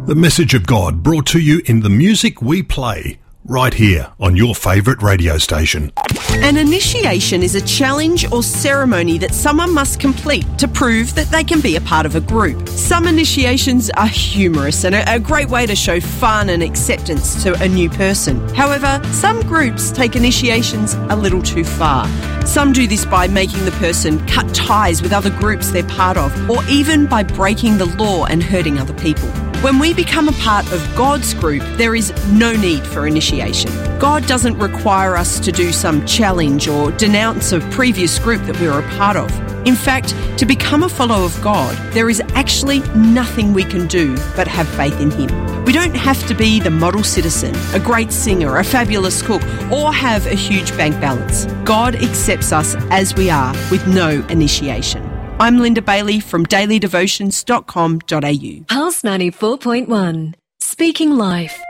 The message of God brought to you in the music we play, right here on your favourite radio station. An initiation is a challenge or ceremony that someone must complete to prove that they can be a part of a group. Some initiations are humorous and a great way to show fun and acceptance to a new person. However, some groups take initiations a little too far. Some do this by making the person cut ties with other groups they're part of, or even by breaking the law and hurting other people. When we become a part of God's group, there is no need for initiation. God doesn't require us to do some challenge or denounce a previous group that we were a part of. In fact, to become a follower of God, there is actually nothing we can do but have faith in Him. We don't have to be the model citizen, a great singer, a fabulous cook, or have a huge bank balance. God accepts us as we are with no initiation. I'm Linda Bailey from dailydevotions.com.au. Pulse 94.1, Speaking Life.